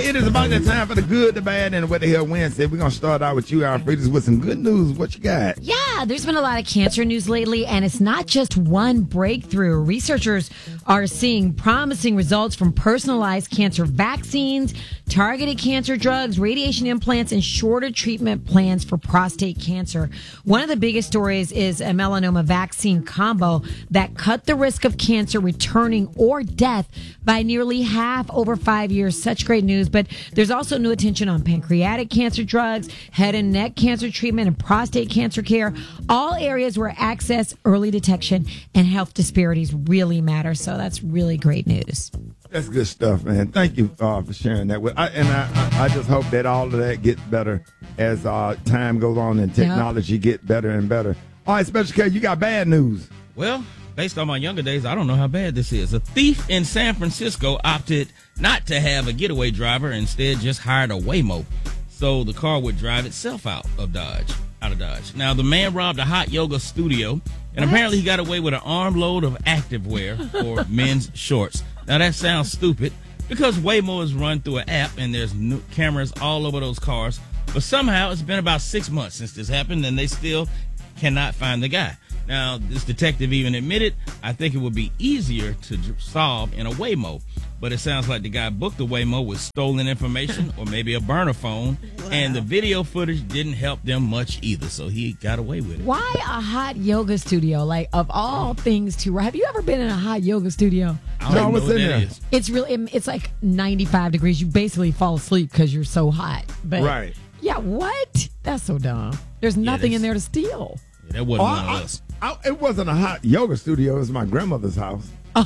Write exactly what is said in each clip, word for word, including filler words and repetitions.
it is about that time for the good, the bad, and what the hell Wednesday. We're going to start out with you, Alfredas, with some good news. What you got? Yeah, there's been a lot of cancer news lately, and it's not just one breakthrough. Researchers are seeing promising results from personalized cancer vaccines, targeted cancer drugs, radiation implants, and shorter treatment plans for prostate cancer. One of the biggest stories is a melanoma vaccine combo that cut the risk of cancer returning or death by nearly half over five years. Such great news. But there's also new attention on pancreatic cancer drugs, head and neck cancer treatment, and prostate cancer care, all areas where access, early detection, and health disparities really matter. So that's really great news. That's good stuff, man. Thank you uh, for sharing that with. I, and I, I, I just hope that all of that gets better as uh, time goes on and technology yep. get better and better. All right, Special K, you got bad news. Well, based on my younger days, I don't know how bad this is. A thief in San Francisco opted not to have a getaway driver, instead just hired a Waymo, so the car would drive itself out of Dodge. Out of Dodge. Now, the man robbed a hot yoga studio, and what? apparently he got away with an armload of activewear for men's shorts. Now, that sounds stupid because Waymo is run through an app, and there's new cameras all over those cars. But somehow, it's been about six months since this happened, and they still cannot find the guy. Now, this detective even admitted, I think it would be easier to solve in a Waymo. But it sounds like the guy booked the Waymo with stolen information or maybe a burner phone. Wow. And the video footage didn't help them much either. So he got away with it. Why a hot yoga studio? Like, of all things to, have you ever been in a hot yoga studio? I don't know what that is. It's really, it's like ninety-five degrees. You basically fall asleep because you're so hot. But right. Yeah, what? That's so dumb. There's nothing yeah, in there to steal. Yeah, that wasn't oh, one I, of us. I, it wasn't a hot yoga studio. It was my grandmother's house.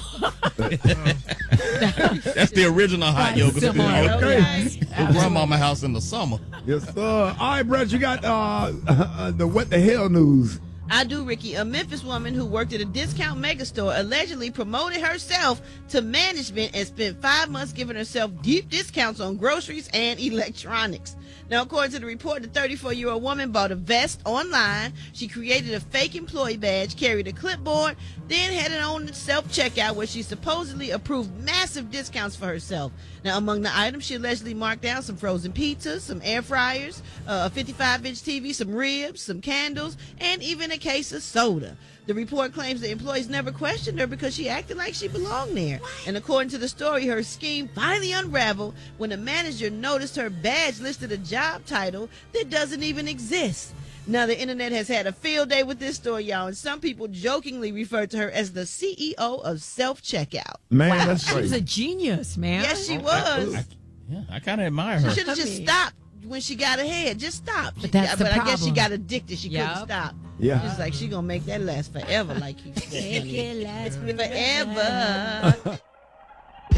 That's the original hot yoga studio. Okay. The grandmama house in the summer. Yes, sir. All right, Brett, you got uh, uh, the what the hell news. I do, Ricky. A Memphis woman who worked at a discount mega store allegedly promoted herself to management and spent five months giving herself deep discounts on groceries and electronics. Now, according to the report, the thirty-four-year-old woman bought a vest online. She created a fake employee badge, carried a clipboard, then headed on to self-checkout where she supposedly approved massive discounts for herself. Now, among the items, she allegedly marked down some frozen pizzas, some air fryers, uh, a fifty-five inch T V, some ribs, some candles, and even a case of soda. The report claims the employees never questioned her because she acted like she belonged there. What? And according to the story, her scheme finally unraveled when the manager noticed her badge listed a job title that doesn't even exist. Now, the internet has had a field day with this story, y'all, and some people jokingly refer to her as the C E O of self-checkout. Man, wow, that's she great. was a genius, man. Yes, she was. I, I, yeah, I kind of admire her. She should have just stopped when she got ahead. Just stop. But that's but the I guess she problem. got addicted. She Yep. couldn't stop. Yeah. She's like, she gonna make that last forever, like he said. Make it last forever.